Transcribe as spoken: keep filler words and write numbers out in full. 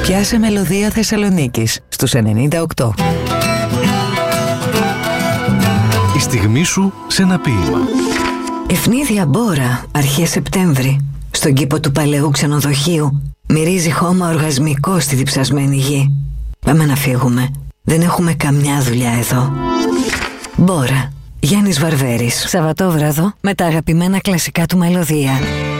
Πιάσε μελωδία Θεσσαλονίκης στους ενενήντα οκτώ. Η στιγμή σου σε ένα ποίημα. Ευνίδια Μπόρα, αρχές Σεπτέμβρη, στον κήπο του παλαιού ξενοδοχείου, μυρίζει χώμα οργασμικό στη διψασμένη γη. Πάμε να φύγουμε. Δεν έχουμε καμιά δουλειά εδώ. Μπόρα, Γιάννης Βαρβέρης. Σαββατόβραδο με τα αγαπημένα κλασικά του μελωδία.